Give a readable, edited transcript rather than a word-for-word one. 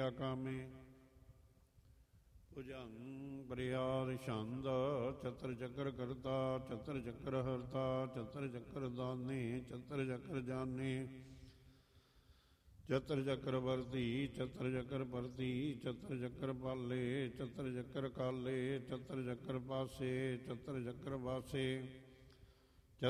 ਕਿਆ ਕਾਮੇ। ਭੁਜੰਗ ਬਰਿਆਦ ਛੰਦ ਚਤਰ ਚੱਕਰ ਕਰਤਾ, ਚਤਰ ਚੱਕਰ ਹਰਤਾ, ਚਤਰ ਚੱਕਰ ਦਾਨੀ, ਚਤਰ ਚੱਕਰ ਜਾਨੀ, ਚਤਰ ਚੱਕਰ ਵਰਤੀ, ਚਤਰ ਚੱਕਰ ਪਰਤੀ, ਚਤਰ ਚੱਕਰ ਪਾਲੇ, ਚਤਰ ਚੱਕਰ ਕਾਲੇ, ਚਤਰ ਚੱਕਰ ਪਾਸੇ, ਚਤਰ ਚੱਕਰ ਵਾਸੇ।